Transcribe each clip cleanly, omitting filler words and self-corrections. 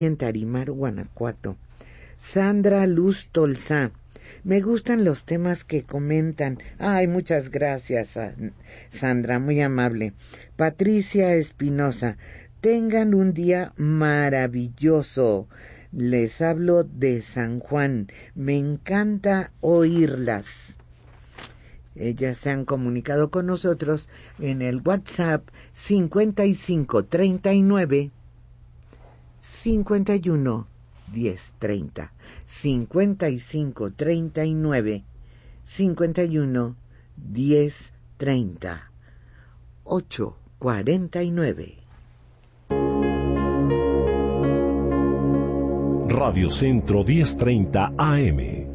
en Tarimar, Guanajuato. Sandra Luz Tolzá. Me gustan los temas que comentan. Ay, muchas gracias, Sandra, muy amable. Patricia Espinosa. Tengan un día maravilloso. Les hablo de San Juan. Me encanta oírlas. Ellas se han comunicado con nosotros en el WhatsApp 5539 51 1030. 5539 51 1030. 849. Radio Centro 1030 AM.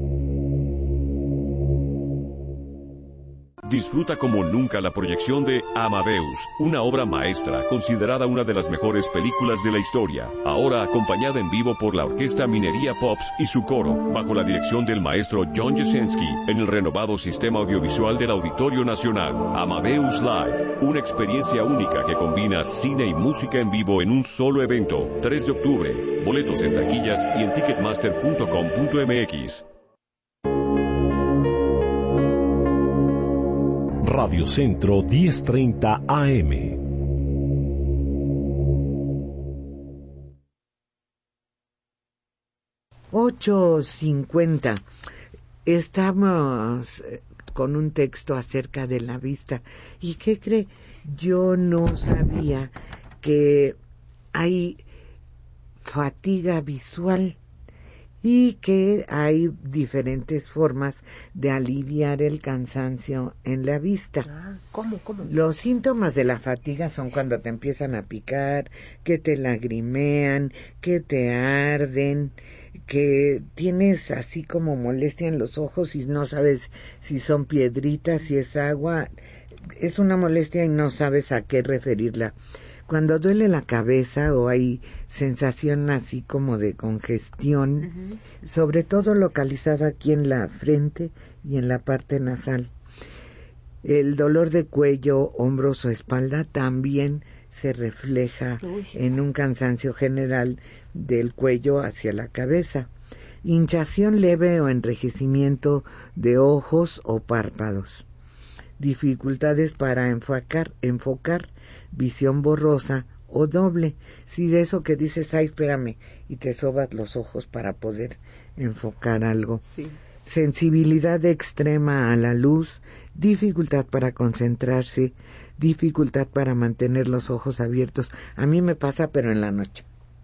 Disfruta como nunca la proyección de Amadeus, una obra maestra considerada una de las mejores películas de la historia, ahora acompañada en vivo por la Orquesta Minería Pops y su coro, bajo la dirección del maestro John Jasinski, en el renovado sistema audiovisual del Auditorio Nacional. Amadeus Live, una experiencia única que combina cine y música en vivo en un solo evento. 3 de octubre, boletos en taquillas y en ticketmaster.com.mx. Radio Centro 1030 AM. $8.50. Estamos con un texto acerca de la vista. ¿Y qué cree? Yo no sabía que hay fatiga visual y que hay diferentes formas de aliviar el cansancio en la vista. ¿Cómo? Los síntomas de la fatiga son cuando te empiezan a picar, que te lagrimean, que te arden, que tienes así como molestia en los ojos y no sabes si son piedritas, si es agua. Es una molestia y no sabes a qué referirla. Cuando duele la cabeza o hay sensación así como de congestión, sobre todo localizado aquí en la frente y en la parte nasal. El dolor de cuello, hombros o espalda también se refleja en un cansancio general del cuello hacia la cabeza. Hinchación leve o enrojecimiento de ojos o párpados. Dificultades para enfocar, visión borrosa o doble. Si de eso que dices, ay, espérame, y te sobas los ojos para poder enfocar algo. Sí. Sensibilidad extrema a la luz, dificultad para concentrarse, dificultad para mantener los ojos abiertos. A mí me pasa, pero en la noche,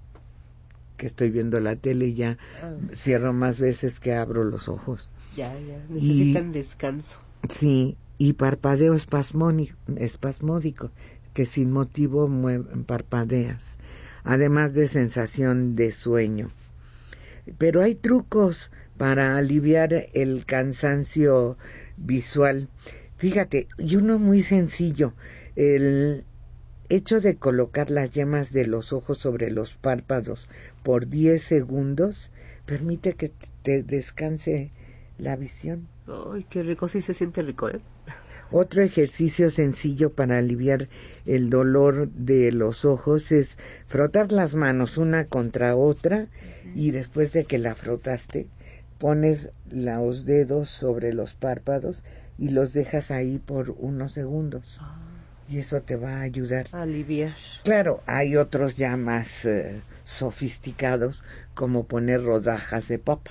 que estoy viendo la tele y ya cierro más veces que abro los ojos. Ya, necesitan descanso. Sí, y parpadeo espasmódico, que sin motivo parpadeas, además de sensación de sueño. Pero hay trucos para aliviar el cansancio visual. Fíjate, y uno muy sencillo, el hecho de colocar las yemas de los ojos sobre los párpados por 10 segundos permite que te descanse la visión. Ay, qué rico, sí se siente rico, ¿eh? Otro ejercicio sencillo para aliviar el dolor de los ojos es frotar las manos una contra otra y después de que la frotaste, pones los dedos sobre los párpados y los dejas ahí por unos segundos. Y eso te va a ayudar a aliviar. Claro, hay otros ya más sofisticados, como poner rodajas de papa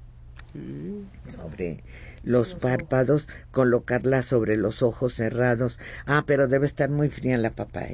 sobre los párpados, colocarlas sobre los ojos cerrados. Pero debe estar muy fría la papa,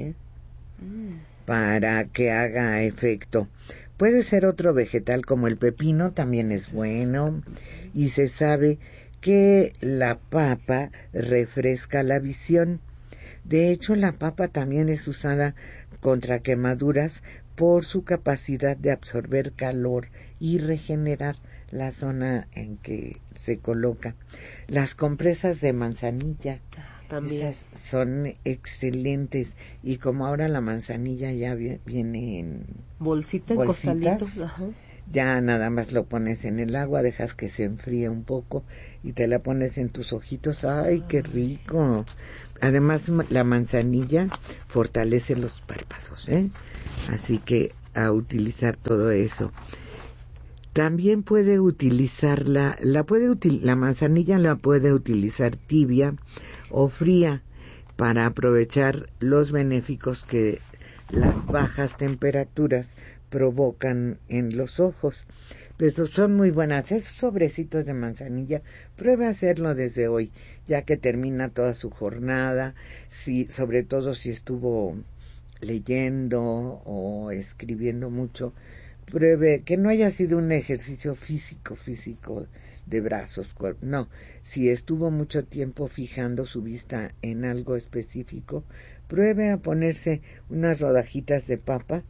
para que haga efecto. Puede ser otro vegetal como el pepino, también es bueno, y se sabe que la papa refresca la visión. De hecho, la papa también es usada contra quemaduras por su capacidad de absorber calor y regenerar la zona en que se coloca. Las compresas de manzanilla también son excelentes, y como ahora la manzanilla ya viene en bolsita, en costalitos, ya nada más lo pones en el agua, dejas que se enfríe un poco y te la pones en tus ojitos. ¡Ay, qué rico! Además, la manzanilla fortalece los párpados, Así que a utilizar todo eso. También puede utilizarla, la manzanilla la puede utilizar tibia o fría para aprovechar los benéficos que las bajas temperaturas provocan en los ojos. Pero son muy buenas. Esos sobrecitos de manzanilla, pruebe a hacerlo desde hoy, ya que termina toda su jornada, sobre todo si estuvo leyendo o escribiendo mucho. Pruebe que no haya sido un ejercicio físico de brazos, no, si estuvo mucho tiempo fijando su vista en algo específico, pruebe a ponerse unas rodajitas de papa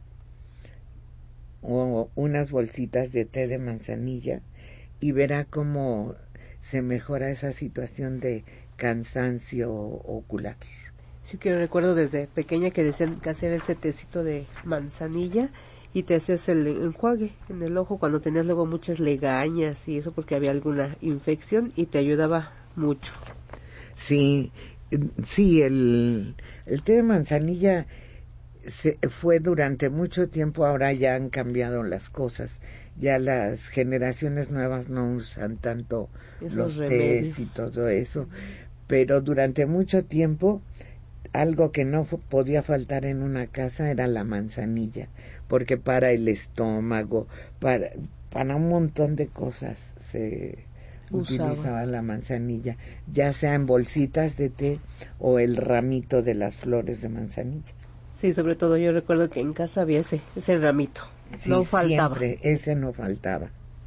o unas bolsitas de té de manzanilla y verá cómo se mejora esa situación de cansancio ocular. Sí, que recuerdo desde pequeña que decían que hacer ese tecito de manzanilla y te hacías el enjuague en el ojo cuando tenías luego muchas legañas y eso porque había alguna infección y te ayudaba mucho. Sí, el té de manzanilla fue durante mucho tiempo, ahora ya han cambiado las cosas, ya las generaciones nuevas no usan tanto los tés y todo eso, pero durante mucho tiempo algo que no podía faltar en una casa era la manzanilla, porque para el estómago, para un montón de cosas se utilizaba la manzanilla, ya sea en bolsitas de té o el ramito de las flores de manzanilla. Sí, sobre todo yo recuerdo que en casa había ese ramito, sí, no faltaba. Siempre, ese no faltaba.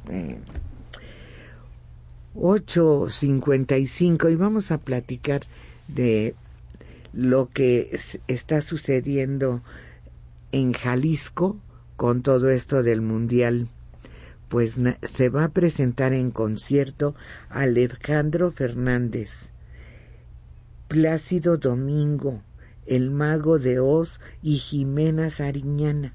8:55 y vamos a platicar de lo que está sucediendo en Jalisco con todo esto del mundial. Pues se va a presentar en concierto Alejandro Fernández, Plácido Domingo, El Mago de Oz y Jimena Sariñana.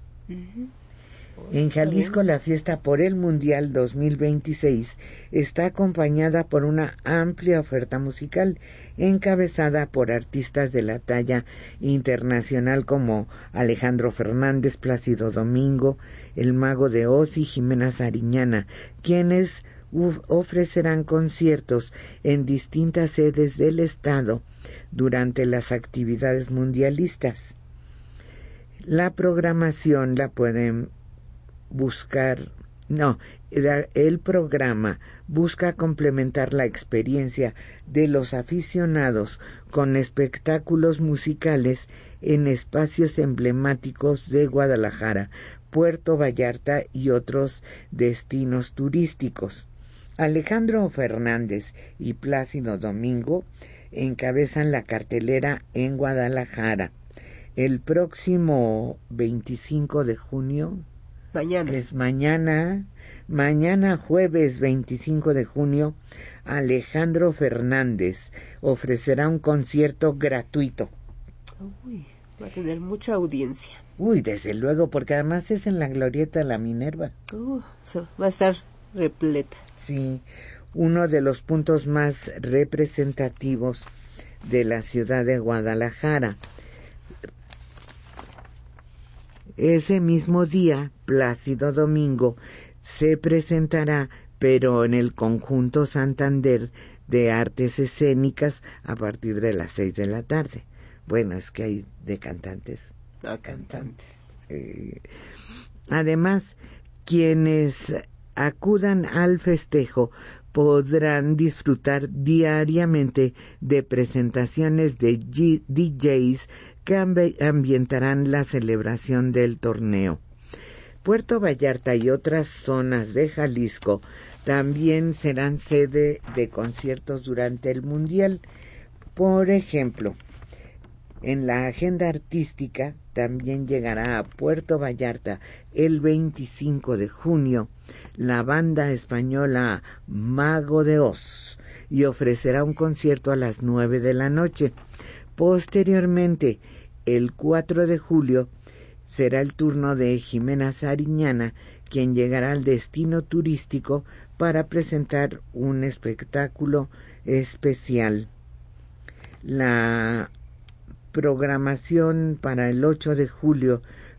En Jalisco la fiesta por el Mundial 2026 está acompañada por una amplia oferta musical encabezada por artistas de la talla internacional como Alejandro Fernández, Plácido Domingo, El Mago de Oz y Jimena Sariñana, quienes ofrecerán conciertos en distintas sedes del estado durante las actividades mundialistas. La programación la pueden buscar, el programa busca complementar la experiencia de los aficionados con espectáculos musicales en espacios emblemáticos de Guadalajara, Puerto Vallarta y otros destinos turísticos. Alejandro Fernández y Plácido Domingo encabezan la cartelera en Guadalajara. El próximo 25 de junio, mañana jueves 25 de junio, Alejandro Fernández ofrecerá un concierto gratuito. Uy, va a tener mucha audiencia. Uy, desde luego, porque además es en la Glorieta de la Minerva. Va a estar repleta. Sí, uno de los puntos más representativos de la ciudad de Guadalajara. Ese mismo día, Plácido Domingo se presentará, pero en el Conjunto Santander de Artes Escénicas a partir de las 6 de la tarde. Bueno, es que hay de cantantes a cantantes. Además, quienes acudan al festejo podrán disfrutar diariamente de presentaciones de DJs que ambientarán la celebración del torneo. Puerto Vallarta y otras zonas de Jalisco también serán sede de conciertos durante el Mundial. Por ejemplo, en la agenda artística también llegará a Puerto Vallarta el 25 de junio la banda española Mago de Oz y ofrecerá un concierto a las 9 de la noche. Posteriormente, el 4 de julio, será el turno de Jimena Sariñana, quien llegará al destino turístico para presentar un espectáculo especial. La programación para el 8 de julio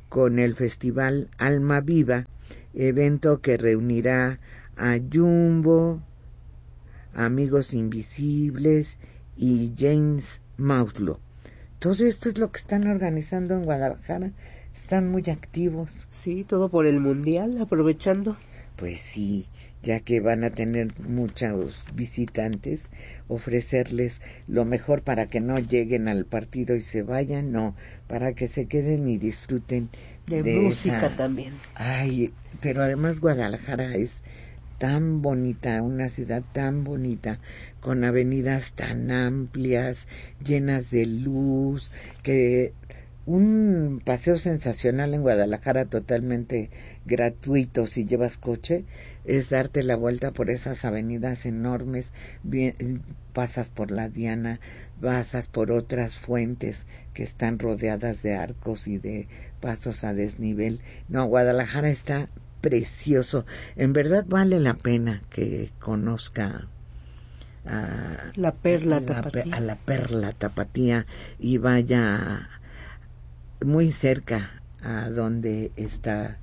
con el Festival Alma Viva, evento que reunirá a Jumbo, Amigos Invisibles y James Mauslo. Todo esto es lo que están organizando en Guadalajara. Están muy activos. Sí, todo por el Mundial, aprovechando. Pues sí, ya que van a tener muchos visitantes, ofrecerles lo mejor para que no lleguen al partido y se vayan, no, para que se queden y disfruten de música también. Ay, pero además Guadalajara es tan bonita, una ciudad tan bonita, con avenidas tan amplias, llenas de luz, que un paseo sensacional en Guadalajara totalmente gratuito si llevas coche es darte la vuelta por esas avenidas enormes, pasas por la Diana, pasas por otras fuentes que están rodeadas de arcos y de pasos a desnivel. No, Guadalajara está precioso, en verdad vale la pena que conozca a la Perla Tapatía y vaya muy cerca a donde está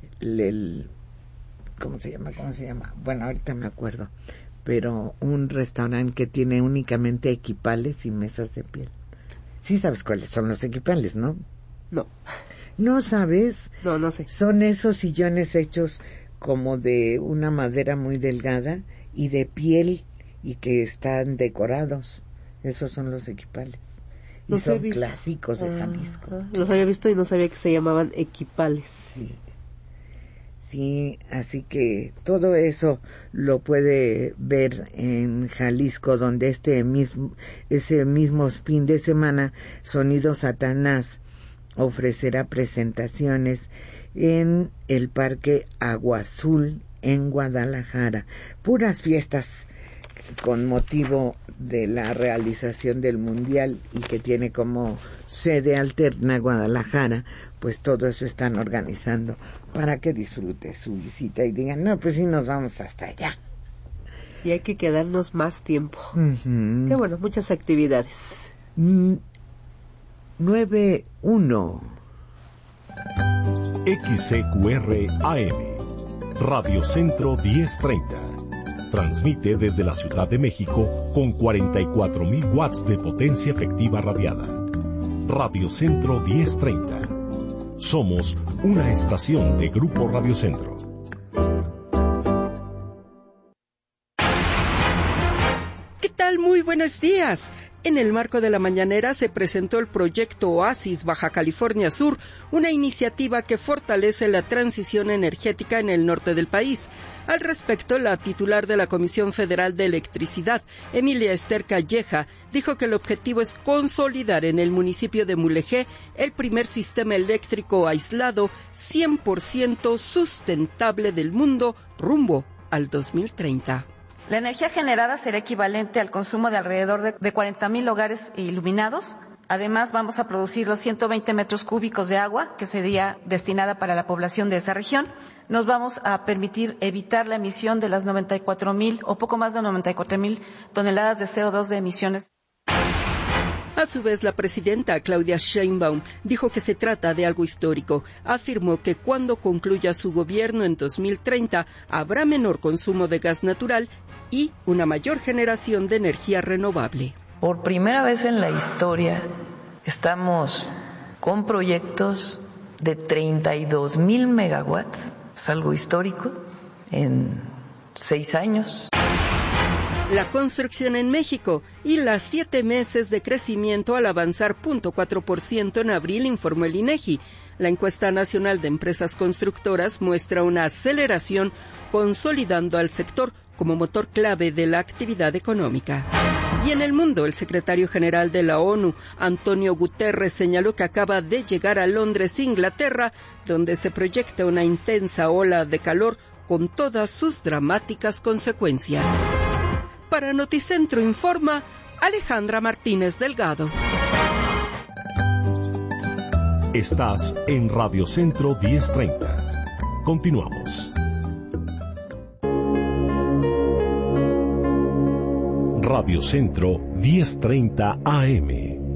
¿cómo se llama? Bueno, ahorita me acuerdo, pero un restaurante que tiene únicamente equipales y mesas de piel. Sí sabes cuáles son los equipales, ¿no? No. ¿No sabes? No sé. Son esos sillones hechos como de una madera muy delgada y de piel y que están decorados. Esos son los equipales. Y los son clásicos de Jalisco. Los había visto y no sabía que se llamaban equipales. Sí, así que todo eso lo puede ver en Jalisco, donde ese mismo fin de semana Sonido Satanás ofrecerá presentaciones en el Parque Agua Azul en Guadalajara. Puras fiestas con motivo de la realización del Mundial y que tiene como sede alterna Guadalajara, pues todo eso están organizando para que disfrute su visita y digan, no, pues sí nos vamos hasta allá. Y hay que quedarnos más tiempo. Uh-huh. Qué bueno, muchas actividades. 9-1 XCQR AM Radio Centro 1030. Transmite desde la Ciudad de México con 44,000 watts de potencia efectiva radiada. Radio Centro 1030. Somos una estación de Grupo Radio Centro. ¿Qué tal? Muy buenos días. En el marco de la mañanera se presentó el proyecto Oasis Baja California Sur, una iniciativa que fortalece la transición energética en el norte del país. Al respecto, la titular de la Comisión Federal de Electricidad, Emilia Esther Calleja, dijo que el objetivo es consolidar en el municipio de Mulegé el primer sistema eléctrico aislado 100% sustentable del mundo rumbo al 2030. La energía generada será equivalente al consumo de alrededor de 40,000 hogares iluminados. Además, vamos a producir los 120 metros cúbicos de agua que sería destinada para la población de esa región. Nos vamos a permitir evitar la emisión de las 94,000 o poco más de 94,000 toneladas de CO2 de emisiones. A su vez, la presidenta Claudia Sheinbaum dijo que se trata de algo histórico. Afirmó que cuando concluya su gobierno en 2030 habrá menor consumo de gas natural y una mayor generación de energía renovable. Por primera vez en la historia estamos con proyectos de 32,000 megawatts, es algo histórico, en 6 años. La construcción en México y las 7 meses de crecimiento al avanzar 0.4% en abril, informó el INEGI. La encuesta nacional de empresas constructoras muestra una aceleración, consolidando al sector como motor clave de la actividad económica. Y en el mundo, el secretario general de la ONU, Antonio Guterres, señaló que acaba de llegar a Londres, Inglaterra, donde se proyecta una intensa ola de calor con todas sus dramáticas consecuencias. Para Noticentro informa Alejandra Martínez Delgado. Estás en Radio Centro 1030. Continuamos. Radio Centro 1030 AM.